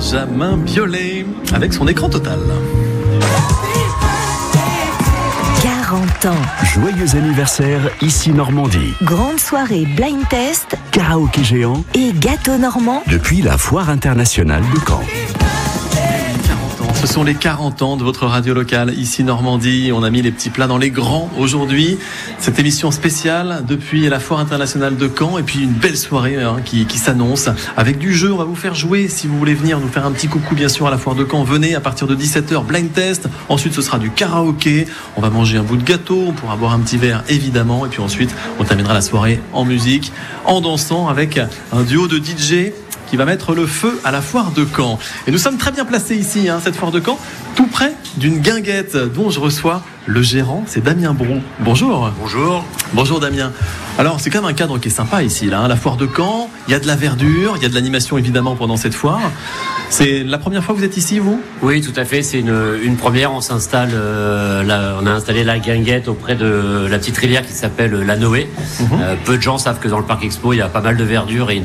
Benjamin Biolay avec son écran total. 40 ans. Joyeux anniversaire, ici Normandie. Grande soirée blind test Karaoké géant et gâteau normand depuis la Foire internationale de Caen. Ce sont les 40 ans de votre radio locale, ici Normandie. On a mis les petits plats dans les grands aujourd'hui. Cette émission spéciale depuis la Foire internationale de Caen. Et puis une belle soirée qui s'annonce avec du jeu. On va vous faire jouer si vous voulez venir nous faire un petit coucou bien sûr à la Foire de Caen. Venez à partir de 17h, blind test. Ensuite ce sera du karaoké. On va manger un bout de gâteau. On pourra boire un petit verre évidemment. Et puis ensuite on terminera la soirée en musique, en dansant avec un duo de DJ qui va mettre le feu à la Foire de Caen. Et nous sommes très bien placés ici, cette Foire de Caen, tout près d'une guinguette dont je reçois le gérant, c'est Damien Brou. Bonjour. Bonjour. Bonjour Damien. Alors c'est quand même un cadre qui est sympa ici, la Foire de Caen. Il y a de la verdure, il y a de l'animation évidemment pendant cette foire. C'est la première fois que vous êtes ici, vous ? Oui, tout à fait. C'est une première. On s'installe. On a installé la guinguette auprès de la petite rivière qui s'appelle la Noé. Peu de gens savent que dans le parc Expo, il y a pas mal de verdure et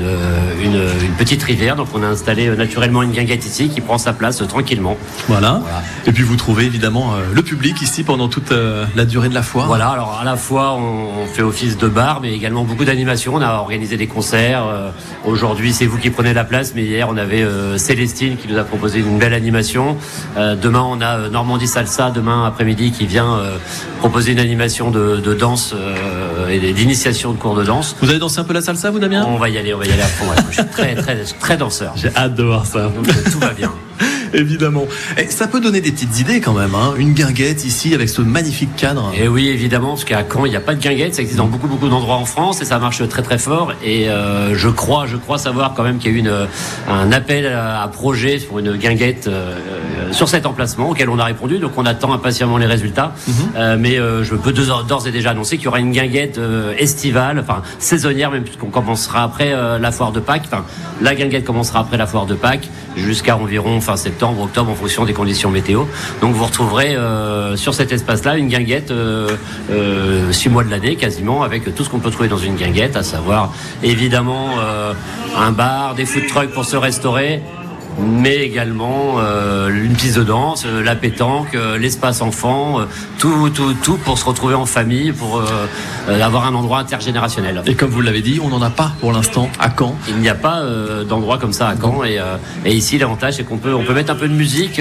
une petite rivière. Donc on a installé naturellement une guinguette ici qui prend sa place tranquillement. Voilà. Et puis vous trouvez évidemment le public ici pendant toute la durée de la foire. Voilà. Alors à la fois on fait office de bar, mais également beaucoup d'animation. On a organisé des concerts. Aujourd'hui, c'est vous qui prenez la place, mais hier on avait Célestine qui nous a proposé une belle animation. Demain, on a Normandie Salsa, demain après-midi, qui vient proposer une animation de danse et d'initiation de cours de danse. Vous allez danser un peu la salsa, vous, Damien ? On va y aller à fond. Ouais. Je suis très, très, très danseur. J'ai hâte de voir ça. Donc, tout va bien. Évidemment. Et ça peut donner des petites idées quand même, une guinguette ici avec ce magnifique cadre. Et oui, évidemment, parce qu'à Caen, il n'y a pas de guinguette, ça existe dans beaucoup d'endroits en France et ça marche très très fort. Et je crois savoir quand même qu'il y a eu un appel à projet pour une guinguette sur cet emplacement auquel on a répondu. Donc on attend impatiemment les résultats. Mais je peux d'ores et déjà annoncer qu'il y aura une guinguette estivale, enfin saisonnière même, puisqu'on commencera après la foire de Pâques. Enfin, la guinguette commencera après la foire de Pâques jusqu'à environ fin septembre, octobre en fonction des conditions météo. Donc vous retrouverez sur cet espace-là une guinguette 6 mois de l'année quasiment, avec tout ce qu'on peut trouver dans une guinguette, à savoir évidemment un bar, des food trucks pour se restaurer, mais également une piste de danse, la pétanque, l'espace enfant, tout pour se retrouver en famille, pour avoir un endroit intergénérationnel. Et comme vous l'avez dit, on n'en a pas pour l'instant à Caen. Il n'y a pas d'endroit comme ça à Caen, et ici l'avantage c'est qu'on peut mettre un peu de musique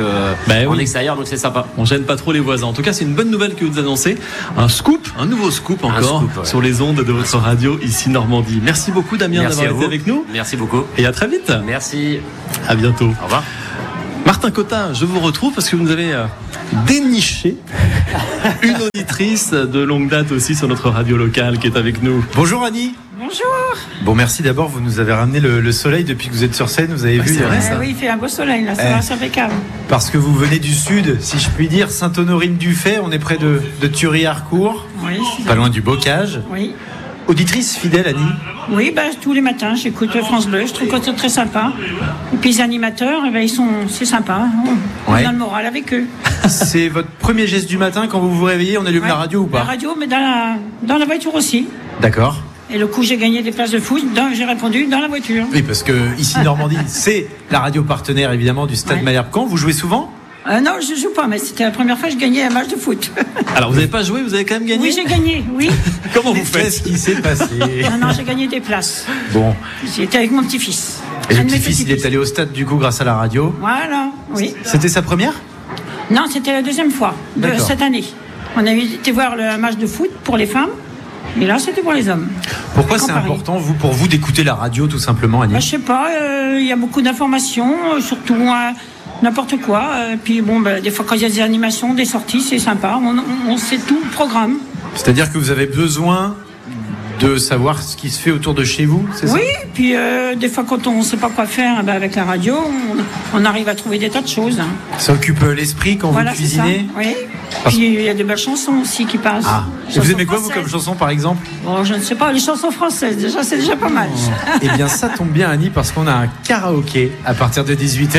en extérieur, donc c'est sympa. On gêne pas trop les voisins. En tout cas, c'est une bonne nouvelle que vous annoncez. Un nouveau scoop encore sur les ondes de votre radio ici Normandie. Merci beaucoup Damien d'avoir été avec nous. Merci beaucoup. Et à très vite. Merci. À bientôt. Au revoir. Martin Cotin, je vous retrouve parce que vous nous avez déniché une auditrice de longue date aussi sur notre radio locale qui est avec nous. Bonjour Annie. Bonjour. Bon, merci d'abord, vous nous avez ramené le soleil depuis que vous êtes sur scène, vous avez vu. C'est vrai, ça. Oui, il fait un beau soleil là, ça va, c'est impeccable. Parce que vous venez du sud, si je puis dire, Sainte-Honorine-du-Fait, on est près de Thury-Harcourt, Oui, pas loin du Bocage. Oui. Auditrice fidèle, Annie. Oui, tous les matins, j'écoute France Bleu, je trouve que c'est très sympa. Et puis les animateurs, c'est sympa. On a le moral avec eux. C'est votre premier geste du matin quand vous vous réveillez, on allume la radio ou pas ? La radio, mais dans la voiture aussi. D'accord. Et le coup, j'ai gagné des places de foot, j'ai répondu dans la voiture. Oui, parce que ici Normandie, c'est la radio partenaire évidemment du Stade Malherbe-Caen. Vous jouez souvent ? Non, je joue pas, mais c'était la première fois que je gagnais un match de foot. Alors, vous n'avez pas joué, vous avez quand même gagné ? Oui, j'ai gagné, oui. Comment vous faites ? Qu'est-ce qui s'est passé ? Non, j'ai gagné des places. Bon. J'étais avec mon petit-fils. Et le petit-fils, il est allé au stade du coup grâce à la radio. Voilà, oui. C'était sa première ? Non, c'était la deuxième fois de cette année. On avait été voir le match de foot pour les femmes. Et là, c'était pour les hommes. Pourquoi c'est important, pour vous, d'écouter la radio, tout simplement, Annie ? Je sais pas, il y a beaucoup d'informations, surtout n'importe quoi. Puis des fois, quand il y a des animations, des sorties, c'est sympa. On sait tout le programme. C'est-à-dire que vous avez besoin de savoir ce qui se fait autour de chez vous, c'est ça ? Oui, puis des fois, quand on ne sait pas quoi faire avec la radio, on arrive à trouver des tas de choses. Ça occupe l'esprit quand vous cuisinez ? Oui. Puis il y a de belles chansons aussi qui passent. Ah. Et vous aimez quoi, vous, comme chanson, par exemple ? Bon, je ne sais pas, les chansons françaises, c'est déjà pas mal. Eh bien, ça tombe bien, Annie, parce qu'on a un karaoké à partir de 18h.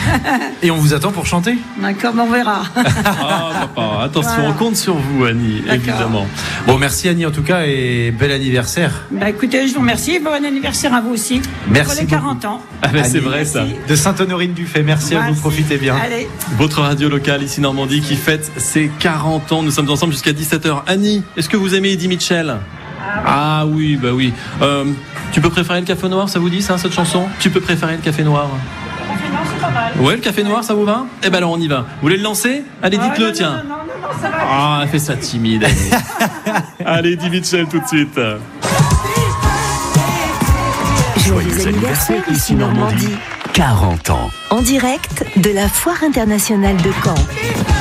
Et on vous attend pour chanter. D'accord, on verra. Ah, papa, attention, Voilà. on compte sur vous, Annie, D'accord. évidemment. Bon, merci Annie en tout cas et bel anniversaire. Bah, écoutez, je vous remercie. Bon anniversaire à vous aussi. Merci Pour les beaucoup. 40 ans. Ah ben, c'est Annie, vrai ça. De Sainte-Honorine-du-Fait. Merci à vous, Merci. profitez bien. Allez. Votre radio locale ici Normandie qui fête ses 40 ans. Nous sommes ensemble jusqu'à 17h. Annie, est-ce que vous aimez Eddie Mitchell ? Ah oui, bah oui. Tu peux préférer le café noir, ça vous dit ça, cette chanson ? Tu peux préférer le café noir ? C'est pas mal. Ouais, le café noir, ça vous va ? Eh ben alors on y va. Vous voulez le lancer ? Allez, dites-le, non, tiens. Non, ça va. Ah, elle fait ça timide. Annie. Allez, Eddie Mitchell tout de suite. Joyeux anniversaire ici Normandie. 40 ans. En direct de la Foire internationale de Caen.